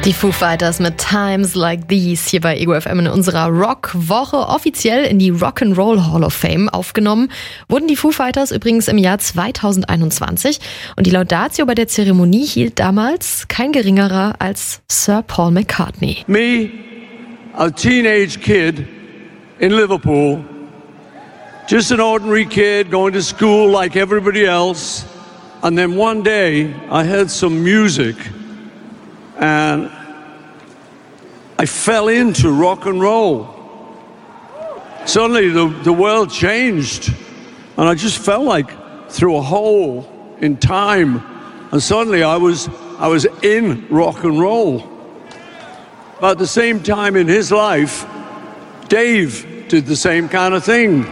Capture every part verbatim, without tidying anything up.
Die Foo Fighters mit Times Like These hier bei Ego F M in unserer Rock-Woche offiziell in die Rock'n'Roll Hall of Fame aufgenommen. Wurden die Foo Fighters übrigens im Jahr zweitausendeinundzwanzig und die Laudatio bei der Zeremonie hielt damals kein geringerer als Sir Paul McCartney. Me, a teenage kid in Liverpool, just an ordinary kid going to school like everybody else, and then one day I heard some music. And I fell into rock and roll. Suddenly the, the world changed. And I just felt like through a hole in time. And suddenly I was, I was in rock and roll. But at the same time in his life, Dave did the same kind of thing.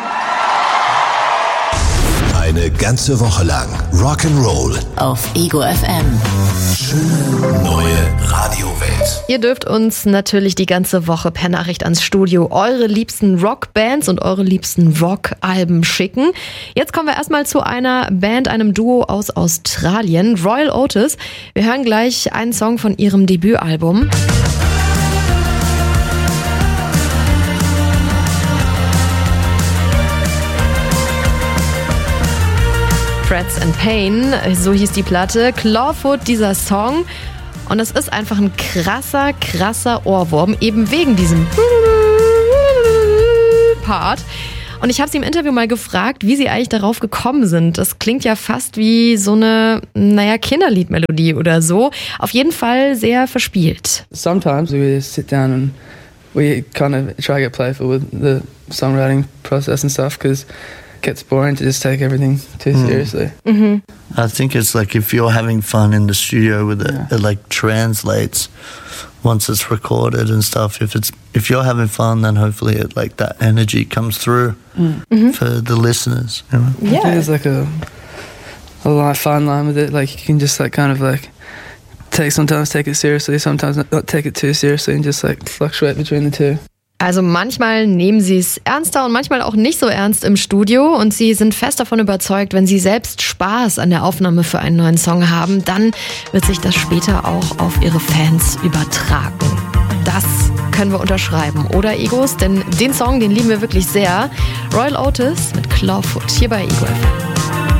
Eine ganze Woche lang Rock'n'Roll auf Ego F M. Schöne neue Radiowelt. Ihr dürft uns natürlich die ganze Woche per Nachricht ans Studio eure liebsten Rockbands und eure liebsten Rockalben schicken. Jetzt kommen wir erstmal zu einer Band, einem Duo aus Australien, Royal Otis. Wir hören gleich einen Song von ihrem Debütalbum. Frets and Pain, so hieß die Platte. Clawfoot, dieser Song. Und es ist einfach ein krasser, krasser Ohrwurm, eben wegen diesem Part. Und ich habe sie im Interview mal gefragt, wie sie eigentlich darauf gekommen sind. Das klingt ja fast wie so eine, naja, Kinderliedmelodie oder so. Auf jeden Fall sehr verspielt. Sometimes we sit down and we kind of try to get playful with the songwriting process and stuff, because gets boring to just take everything too mm. seriously. Mm-hmm. I think it's like if you're having fun in the studio with it, yeah. it like translates once it's recorded and stuff. If it's if you're having fun, then hopefully it like that energy comes through mm-hmm. for the listeners. You know? Yeah, I think there's like a a lot fine line with it. Like you can just like kind of like take sometimes take it seriously, sometimes not take it too seriously, and just like fluctuate between the two. Also manchmal nehmen sie es ernster und manchmal auch nicht so ernst im Studio und sie sind fest davon überzeugt, wenn sie selbst Spaß an der Aufnahme für einen neuen Song haben, dann wird sich das später auch auf ihre Fans übertragen. Das können wir unterschreiben, oder Egos? Denn den Song, den lieben wir wirklich sehr. Royal Otis mit Clawfoot hier bei Ego F M.